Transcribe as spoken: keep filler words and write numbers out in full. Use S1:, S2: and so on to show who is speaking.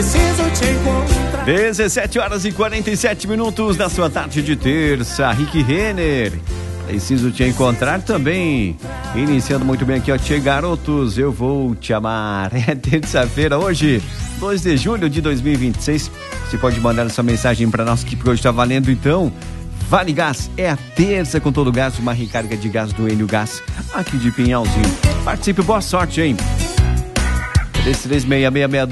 S1: preciso te encontrar.
S2: dezessete horas e quarenta e sete minutos na sua tarde de terça. Rick Renner, preciso te encontrar também. Iniciando muito bem aqui, ó. Tchê Garotos, eu vou te amar. É terça-feira hoje, dois de julho de dois mil e vinte e seis. Você pode mandar sua mensagem para nós que hoje está valendo, então. Vale Gás, é a terça com todo gás, uma recarga de gás do Enio Gás, aqui de Pinhalzinho. Participe, boa sorte, hein? três três seis, seis seis seis